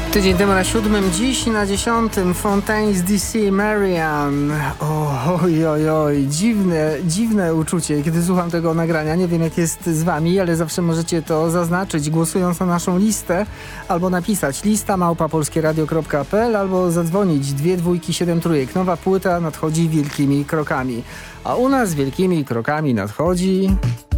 Tydzień temu na 7, dziś na 10 Fontaines DC Marianne. Oj, dziwne uczucie, kiedy słucham tego nagrania. Nie wiem, jak jest z wami, ale zawsze możecie to zaznaczyć, głosując na naszą listę, albo napisać lista@polskieradio.pl, albo zadzwonić 227 Nowa płyta nadchodzi wielkimi krokami. A u nas wielkimi krokami nadchodzi...